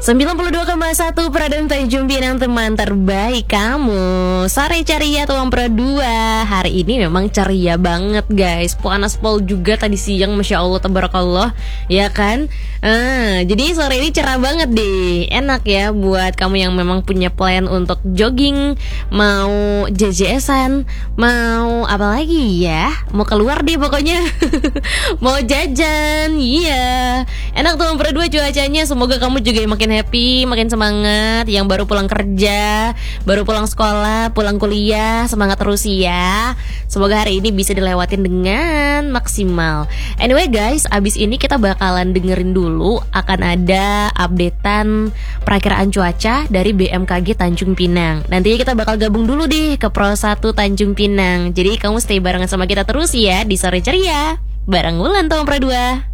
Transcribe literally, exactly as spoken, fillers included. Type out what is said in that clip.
sembilan puluh dua koma satu Pradam Tanjung Pinang, teman terbaik kamu. Sore ceria Tuang Pro dua. Hari ini memang ceria banget guys. Panas pol juga tadi siang, Masya Allah, tabarakallah. Ya kan? ah, Jadi sore ini cerah banget deh. Enak ya buat kamu yang memang punya plan untuk jogging, mau J J S-an, mau apa lagi ya, mau keluar deh pokoknya. Mau jajan. Iya, enak Tuang Pro dua cuacanya. Semoga kamu juga makin happy, makin semangat. Yang baru pulang kerja, baru pulang sekolah, pulang kuliah, semangat terus ya. Semoga hari ini bisa dilewatin dengan maksimal. Anyway guys, abis ini kita bakalan dengerin dulu akan ada updatean perakiraan cuaca dari B M K G Tanjung Pinang. Nantinya kita bakal gabung dulu deh ke Pro satu Tanjung Pinang. Jadi kamu stay barengan sama kita terus ya di Sore Ceria bareng Wulan Tuang Pro dua.